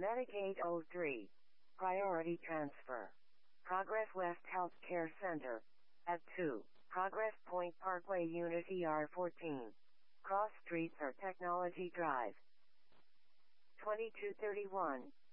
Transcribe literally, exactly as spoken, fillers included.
Medicaid oh three. Priority transfer. Progress West Healthcare Center. At two. Progress Point Parkway Unit E R fourteen. Cross Streets or Technology Drive. twenty-two thirty-one.